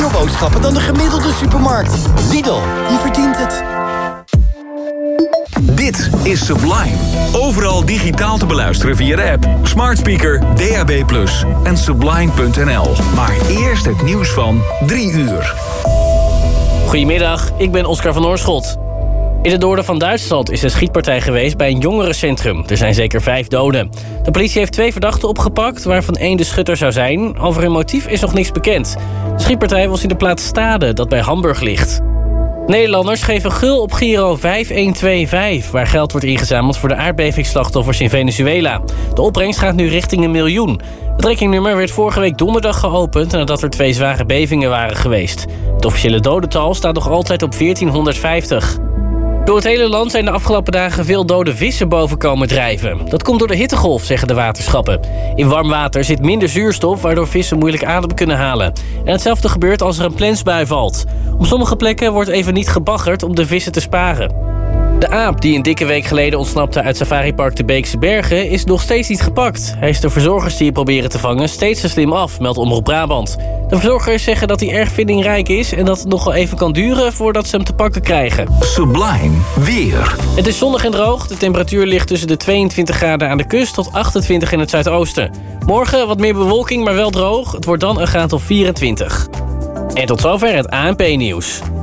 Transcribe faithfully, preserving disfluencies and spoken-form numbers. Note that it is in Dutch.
meer boodschappen dan de gemiddelde supermarkt. Lidl, je verdient het. Dit is Sublime. Overal digitaal te beluisteren via de app, smart speaker, D A B plus, en sublime punt n l. Maar eerst het nieuws van drie uur. Goedemiddag, ik ben Oscar van Oorschot. In het noorden van Duitsland is een schietpartij geweest bij een jongerencentrum. Er zijn zeker vijf doden. De politie heeft twee verdachten opgepakt, waarvan één de schutter zou zijn. Over hun motief is nog niks bekend. De schietpartij was in de plaats Stade, dat bij Hamburg ligt. Nederlanders geven gul op Giro vijf een twee vijf... waar geld wordt ingezameld voor de aardbevingsslachtoffers in Venezuela. De opbrengst gaat nu richting een miljoen. Het rekeningnummer werd vorige week donderdag geopend nadat er twee zware bevingen waren geweest. Het officiële dodental staat nog altijd op veertienhonderdvijftig. Door het hele land zijn de afgelopen dagen veel dode vissen boven komen drijven. Dat komt door de hittegolf, zeggen de waterschappen. In warm water zit minder zuurstof, waardoor vissen moeilijk adem kunnen halen. En hetzelfde gebeurt als er een plensbui valt. Op sommige plekken wordt even niet gebaggerd om de vissen te sparen. De aap die een dikke week geleden ontsnapte uit safaripark de Beekse Bergen is nog steeds niet gepakt. Hij is de verzorgers die hem proberen te vangen steeds te slim af, meldt Omroep Brabant. De verzorgers zeggen dat hij erg vindingrijk is en dat het nog wel even kan duren voordat ze hem te pakken krijgen. Sublime weer. Het is zonnig en droog. De temperatuur ligt tussen de tweeëntwintig graden aan de kust tot achtentwintig in het zuidoosten. Morgen wat meer bewolking, maar wel droog. Het wordt dan een graad of vierentwintig. En tot zover het A N P-nieuws.